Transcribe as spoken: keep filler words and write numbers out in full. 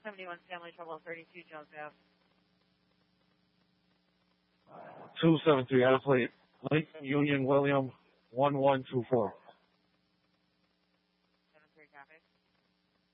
seventy-one Family Trouble, thirty-two Jones Ave. two seven three, out of plate. Lake Union William, one one two four.